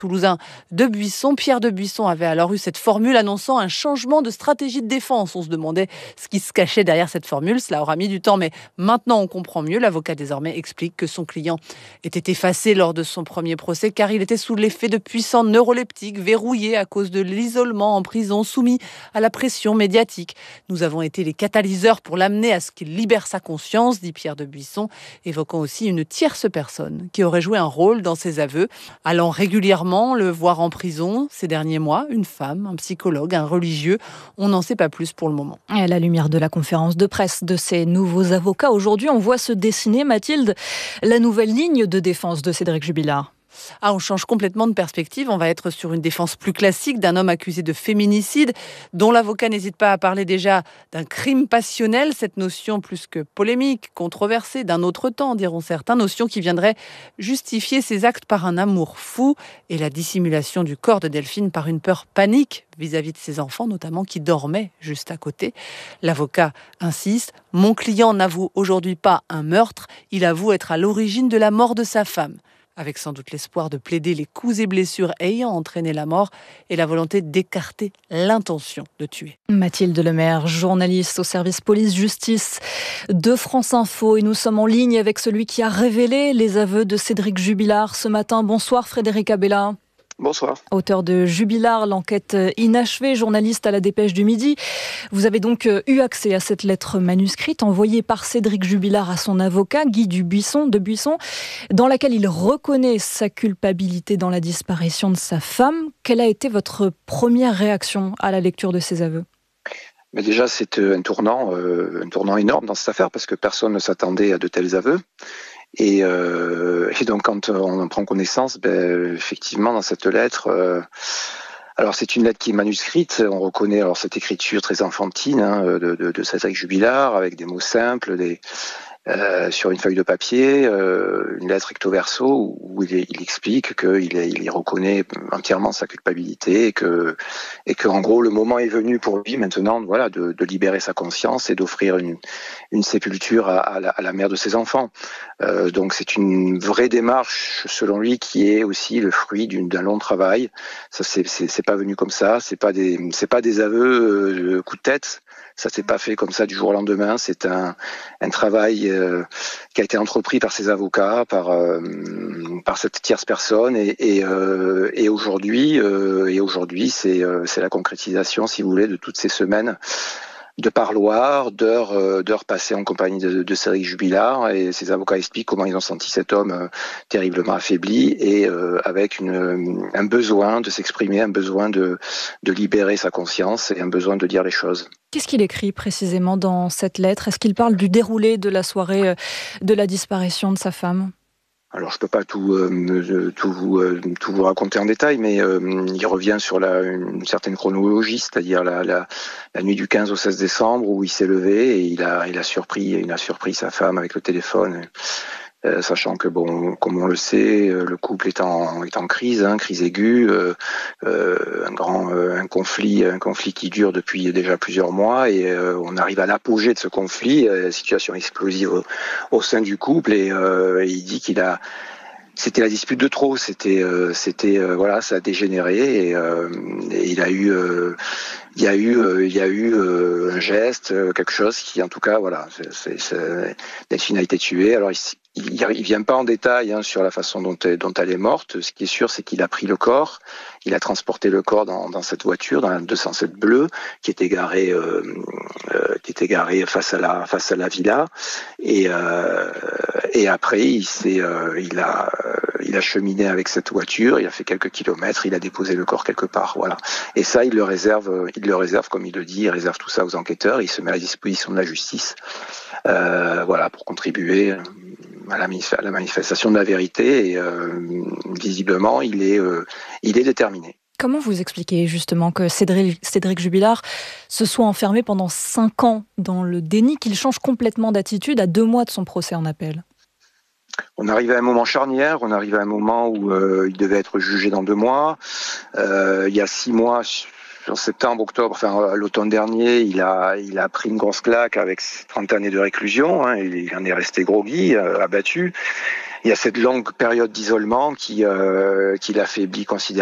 Toulousain de Buisson. Pierre de Buisson avait alors eu cette formule annonçant un changement de stratégie de défense. On se demandait ce qui se cachait derrière cette formule. Cela aura mis du temps, mais maintenant on comprend mieux. L'avocat désormais explique que son client était effacé lors de son premier procès car il était sous l'effet de puissants neuroleptiques, verrouillé à cause de l'isolement en prison, soumis à la pression médiatique. Nous avons été les catalyseurs pour l'amener à ce qu'il libère sa conscience, dit Pierre de Buisson, évoquant aussi une tierce personne qui aurait joué un rôle dans ses aveux, allant régulièrement le voir en prison ces derniers mois, une femme, un psychologue, un religieux. On n'en sait pas plus pour le moment. Et à la lumière de la conférence de presse de ces nouveaux avocats, aujourd'hui, on voit se dessiner, Mathilde, la nouvelle ligne de défense de Cédric Jubilard. On change complètement de perspective. On va être sur une défense plus classique d'un homme accusé de féminicide, dont l'avocat n'hésite pas à parler déjà d'un crime passionnel, cette notion plus que polémique, controversée, d'un autre temps, diront certains, notion qui viendrait justifier ses actes par un amour fou et la dissimulation du corps de Delphine par une peur panique vis-à-vis de ses enfants, notamment qui dormaient juste à côté. L'avocat insiste, « Mon client n'avoue aujourd'hui pas un meurtre, il avoue être à l'origine de la mort de sa femme ». Avec sans doute l'espoir de plaider les coups et blessures ayant entraîné la mort et la volonté d'écarter l'intention de tuer. Mathilde Lemaire, journaliste au service police-justice de France Info. Et nous sommes en ligne avec celui qui a révélé les aveux de Cédric Jubilard ce matin. Bonsoir Frédéric Abella. Bonsoir. Auteur de Jubilard, l'enquête inachevée, journaliste à la Dépêche du Midi. Vous avez donc eu accès à cette lettre manuscrite envoyée par Cédric Jubilard à son avocat, Guy de Buisson, dans laquelle il reconnaît sa culpabilité dans la disparition de sa femme. Quelle a été votre première réaction à la lecture de ces aveux ? Mais déjà, c'est un tournant énorme dans cette affaire parce que personne ne s'attendait à de tels aveux. Et donc quand on en prend connaissance, effectivement dans cette lettre, alors c'est une lettre qui est manuscrite, on reconnaît alors cette écriture très enfantine de Cédric Jubilard avec des mots simples, sur une feuille de papier, une lettre recto verso où il explique qu'il reconnaît entièrement sa culpabilité et que en gros le moment est venu pour lui maintenant, voilà, de libérer sa conscience et d'offrir une sépulture à la mère de ses enfants. Donc c'est une vraie démarche selon lui qui est aussi le fruit d'un long travail. Ça c'est pas venu comme ça, c'est pas des aveux coup de tête. Ça s'est pas fait comme ça du jour au lendemain. C'est un travail qui a été entrepris par ses avocats, par cette tierce personne, et aujourd'hui, c'est la concrétisation, si vous voulez, de toutes ces semaines de parloirs, d'heures passées en compagnie de Cédric Jubilard, et ses avocats expliquent comment ils ont senti cet homme terriblement affaibli et avec un besoin de s'exprimer, un besoin de libérer sa conscience et un besoin de dire les choses. Qu'est-ce qu'il écrit précisément dans cette lettre ? Est-ce qu'il parle du déroulé de la soirée de la disparition de sa femme ? Alors je peux pas tout vous raconter en détail, mais il revient sur une certaine chronologie, c'est-à-dire la nuit du 15 au 16 décembre où il s'est levé et il a surpris sa femme avec le téléphone. Sachant que comme on le sait, le couple est en crise, crise aiguë, un conflit qui dure depuis déjà plusieurs mois, et on arrive à l'apogée de ce conflit, situation explosive au sein du couple, et il dit c'était la dispute de trop, voilà, ça a dégénéré, et il y a eu un geste, quelque chose qui, en tout cas, voilà, Delphine a été tuée. Alors il vient pas en détail sur la façon dont elle est morte. Ce qui est sûr, c'est qu'il a pris le corps, il a transporté le corps dans cette voiture, dans la 207 bleue, qui était garée face à la villa, et après il a cheminé avec cette voiture, il a fait quelques kilomètres, il a déposé le corps quelque part, voilà. Et ça, il le réserve comme il le dit, il réserve tout ça aux enquêteurs, il se met à la disposition de la justice, voilà, pour contribuer à la manifestation de la vérité, et visiblement il est déterminé. Comment vous expliquez justement que Cédric Jubilard se soit enfermé pendant 5 ans dans le déni, qu'il change complètement d'attitude à 2 mois de son procès en appel ? On arrive à un moment charnière, on arrive à un moment où il devait être jugé dans 2 mois. Il y a 6 mois, en septembre, octobre, enfin l'automne dernier, il a pris une grosse claque avec 30 années de réclusion. Il en est resté groggy, abattu. il y a cette longue période d'isolement qui l'affaiblit considérablement.